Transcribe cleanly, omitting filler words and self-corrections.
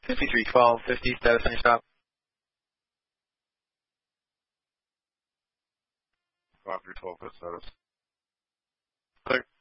531250, status on your stop. Copy 12 status. Clear.